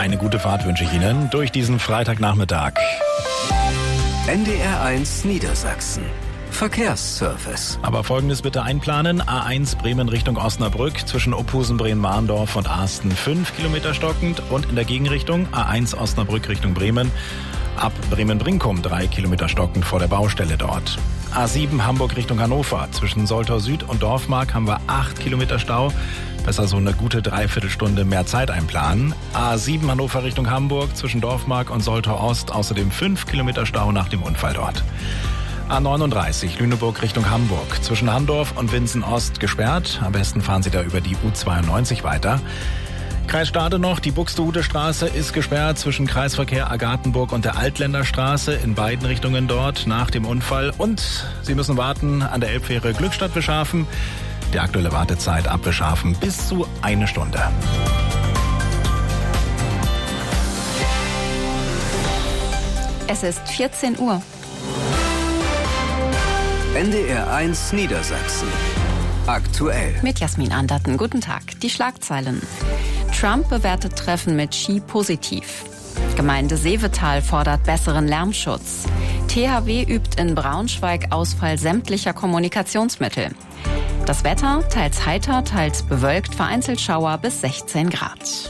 Eine gute Fahrt wünsche ich Ihnen durch diesen Freitagnachmittag. NDR1 Niedersachsen. Verkehrsservice. Aber Folgendes bitte einplanen. A1 Bremen Richtung Osnabrück zwischen Ophusen, Bremen-Mahndorf und Arsten 5 Kilometer stockend und in der Gegenrichtung A1 Osnabrück Richtung Bremen ab Bremen-Brinkum 3 Kilometer stockend vor der Baustelle dort. A7 Hamburg Richtung Hannover zwischen Soltau Süd und Dorfmark haben wir 8 Kilometer Stau. Besser so eine gute Dreiviertelstunde mehr Zeit einplanen. A7 Hannover Richtung Hamburg zwischen Dorfmark und Soltau Ost außerdem 5 Kilometer Stau nach dem Unfall dort. A39 Lüneburg Richtung Hamburg zwischen Handorf und Winsen Ost gesperrt. Am besten fahren Sie da über die U92 weiter. Kreis Stade noch, die Buxtehuder Straße ist gesperrt zwischen Kreisverkehr Agathenburg und der Altländerstraße in beiden Richtungen dort nach dem Unfall. Und Sie müssen warten an der Elbfähre Glückstadt-Wischhafen. Die aktuelle Wartezeit ab Wischhafen bis zu 1 Stunde. Es ist 14 Uhr. NDR1 Niedersachsen. Aktuell. Mit Jasmin Anderten. Guten Tag. Die Schlagzeilen. Trump bewertet Treffen mit Xi positiv. Gemeinde Seevetal fordert besseren Lärmschutz. THW übt in Braunschweig Ausfall sämtlicher Kommunikationsmittel. Das Wetter, teils heiter, teils bewölkt, vereinzelt Schauer bis 16 Grad.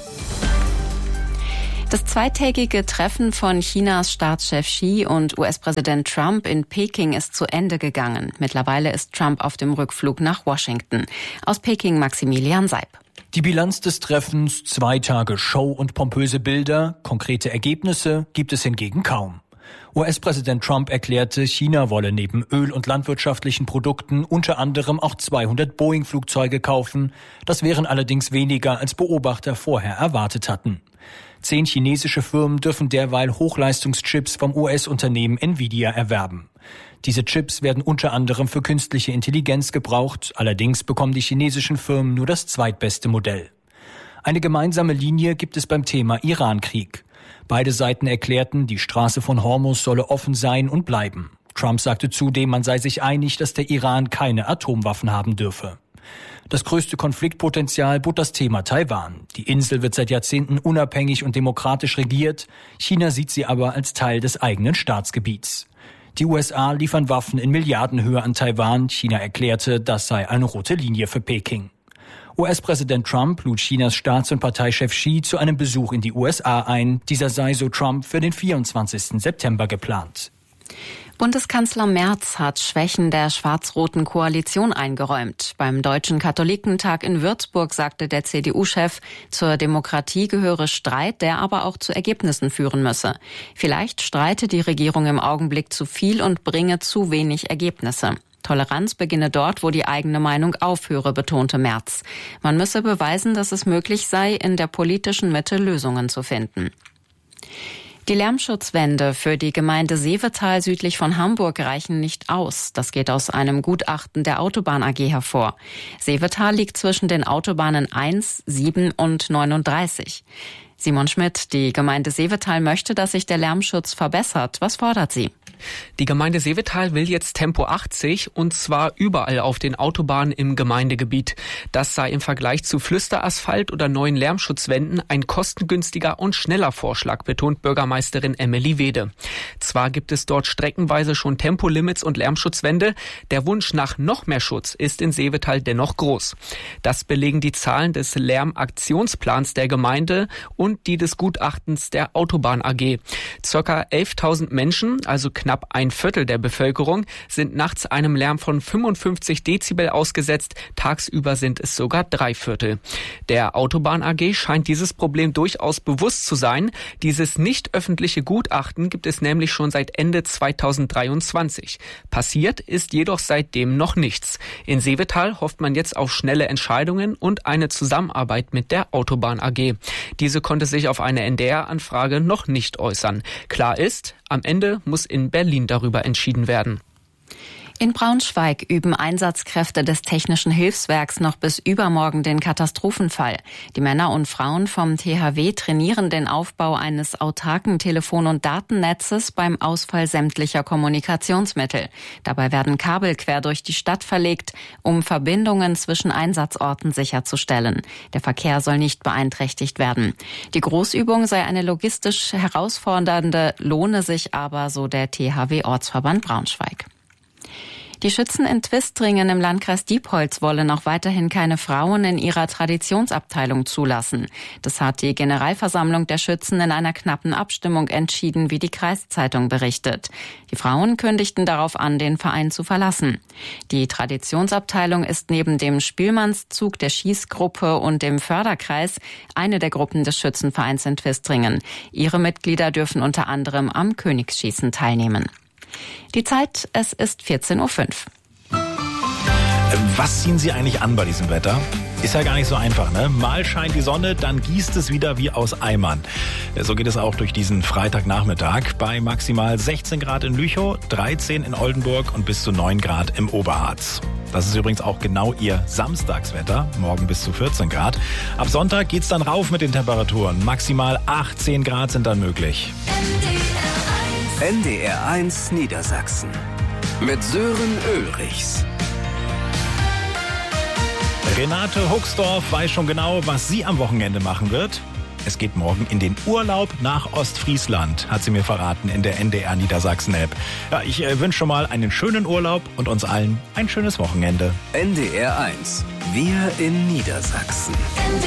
Das zweitägige Treffen von Chinas Staatschef Xi und US-Präsident Trump in Peking ist zu Ende gegangen. Mittlerweile ist Trump auf dem Rückflug nach Washington. Aus Peking Maximilian Seib. Die Bilanz des Treffens, 2 Tage Show und pompöse Bilder, konkrete Ergebnisse gibt es hingegen kaum. US-Präsident Trump erklärte, China wolle neben Öl- und landwirtschaftlichen Produkten unter anderem auch 200 Boeing-Flugzeuge kaufen. Das wären allerdings weniger, als Beobachter vorher erwartet hatten. 10 chinesische Firmen dürfen derweil Hochleistungschips vom US-Unternehmen Nvidia erwerben. Diese Chips werden unter anderem für künstliche Intelligenz gebraucht. Allerdings bekommen die chinesischen Firmen nur das zweitbeste Modell. Eine gemeinsame Linie gibt es beim Thema Iran-Krieg. Beide Seiten erklärten, die Straße von Hormuz solle offen sein und bleiben. Trump sagte zudem, man sei sich einig, dass der Iran keine Atomwaffen haben dürfe. Das größte Konfliktpotenzial bot das Thema Taiwan. Die Insel wird seit Jahrzehnten unabhängig und demokratisch regiert. China sieht sie aber als Teil des eigenen Staatsgebiets. Die USA liefern Waffen in Milliardenhöhe an Taiwan. China erklärte, das sei eine rote Linie für Peking. US-Präsident Trump lud Chinas Staats- und Parteichef Xi zu einem Besuch in die USA ein. Dieser sei, so Trump, für den 24. September geplant. Bundeskanzler Merz hat Schwächen der schwarz-roten Koalition eingeräumt. Beim Deutschen Katholikentag in Würzburg sagte der CDU-Chef, zur Demokratie gehöre Streit, der aber auch zu Ergebnissen führen müsse. Vielleicht streite die Regierung im Augenblick zu viel und bringe zu wenig Ergebnisse. Toleranz beginne dort, wo die eigene Meinung aufhöre, betonte Merz. Man müsse beweisen, dass es möglich sei, in der politischen Mitte Lösungen zu finden. Die Lärmschutzwände für die Gemeinde Seevetal südlich von Hamburg reichen nicht aus. Das geht aus einem Gutachten der Autobahn AG hervor. Seevetal liegt zwischen den Autobahnen 1, 7 und 39. Simon Schmidt, die Gemeinde Seevetal möchte, dass sich der Lärmschutz verbessert. Was fordert sie? Die Gemeinde Seevetal will jetzt Tempo 80 und zwar überall auf den Autobahnen im Gemeindegebiet. Das sei im Vergleich zu Flüsterasphalt oder neuen Lärmschutzwänden ein kostengünstiger und schneller Vorschlag, betont Bürgermeisterin Emily Wede. Zwar gibt es dort streckenweise schon Tempolimits und Lärmschutzwände, der Wunsch nach noch mehr Schutz ist in Seevetal dennoch groß. Das belegen die Zahlen des Lärmaktionsplans der Gemeinde und die des Gutachtens der Autobahn AG. Circa 11.000 Menschen, also knapp ein Viertel der Bevölkerung, sind nachts einem Lärm von 55 Dezibel ausgesetzt. Tagsüber sind es sogar 3/4. Der Autobahn AG scheint dieses Problem durchaus bewusst zu sein. Dieses nicht öffentliche Gutachten gibt es nämlich schon seit Ende 2023. Passiert ist jedoch seitdem noch nichts. In Seevetal hofft man jetzt auf schnelle Entscheidungen und eine Zusammenarbeit mit der Autobahn AG. Diese konnte sich auf eine NDR-Anfrage noch nicht äußern. Klar ist, am Ende muss in Berlin darüber entschieden werden. In Braunschweig üben Einsatzkräfte des Technischen Hilfswerks noch bis übermorgen den Katastrophenfall. Die Männer und Frauen vom THW trainieren den Aufbau eines autarken Telefon- und Datennetzes beim Ausfall sämtlicher Kommunikationsmittel. Dabei werden Kabel quer durch die Stadt verlegt, um Verbindungen zwischen Einsatzorten sicherzustellen. Der Verkehr soll nicht beeinträchtigt werden. Die Großübung sei eine logistisch herausfordernde, lohne sich aber, so der THW-Ortsverband Braunschweig. Die Schützen in Twistringen im Landkreis Diepholz wollen auch weiterhin keine Frauen in ihrer Traditionsabteilung zulassen. Das hat die Generalversammlung der Schützen in einer knappen Abstimmung entschieden, wie die Kreiszeitung berichtet. Die Frauen kündigten darauf an, den Verein zu verlassen. Die Traditionsabteilung ist neben dem Spielmannszug der Schießgruppe und dem Förderkreis eine der Gruppen des Schützenvereins in Twistringen. Ihre Mitglieder dürfen unter anderem am Königsschießen teilnehmen. Die Zeit, es ist 14:05 Uhr. Was ziehen Sie eigentlich an bei diesem Wetter? Ist ja gar nicht so einfach, ne? Mal scheint die Sonne, dann gießt es wieder wie aus Eimern. So geht es auch durch diesen Freitagnachmittag bei maximal 16 Grad in Lüchow, 13 in Oldenburg und bis zu 9 Grad im Oberharz. Das ist übrigens auch genau Ihr Samstagswetter, morgen bis zu 14 Grad. Ab Sonntag geht's dann rauf mit den Temperaturen. Maximal 18 Grad sind dann möglich. NDR 1 Niedersachsen mit Sören Ulrichs. Renate Huxdorf weiß schon genau, was sie am Wochenende machen wird. Es geht morgen in den Urlaub nach Ostfriesland, hat sie mir verraten in der NDR Niedersachsen App. Ja, ich wünsche schon mal einen schönen Urlaub und uns allen ein schönes Wochenende. NDR 1, wir in Niedersachsen.